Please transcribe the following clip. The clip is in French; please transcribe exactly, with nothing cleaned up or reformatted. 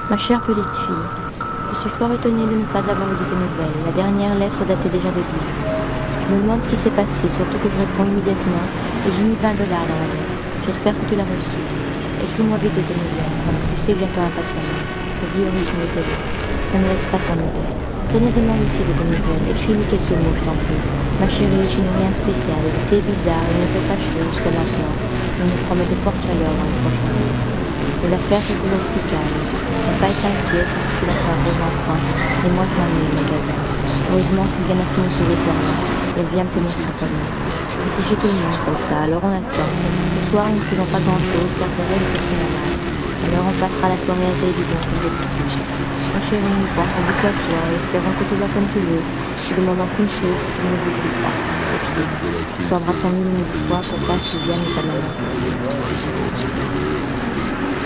Ma chère petite fille, je suis fort étonnée de ne pas avoir eu de tes nouvelles. La dernière lettre datait déjà de Dijon. Je me demande ce qui s'est passé, surtout que je réponds immédiatement et j'ai mis vingt dollars dans la lettre. J'espère que tu l'as reçue. Écris-moi vite de tes nouvelles, parce que tu sais que j'attends impatiemment. Je vis au rythme de tes lettres. Je ne me laisse pas sans nouvelles. Tenez, demande aussi de tes nouvelles. Écris-lui quelques mots, je t'en prie. Ma chérie, je n'ai rien de spécial. L'été est bizarre, il ne fait pas chaud jusqu'à maintenant. On nous promet de fortes chaleurs dans les prochains jours. Mais l'affaire c'est toujours aussi calme. Mon père est inquiet, surtout qu'il a fait un gros emprunt. Et moi je m'ennuie au magasin. Heureusement, c'est bien fini ses examens. Et elle vient me tenir compagnie. On s'est chez tout le monde comme ça, alors on attend. Le soir, nous ne faisons pas grand-chose car Thérèse est aussi malade. Alors on passera la soirée à la télévision comme d'habitude. Ma chérie, nous pensons beaucoup à toi et espérons que tout va comme tu veux. Nous demandons qu'une chose, que tu ne nous oublies pas. Écris. Nous t'embrassons mille et mille fois pour pas si bien et ta maman.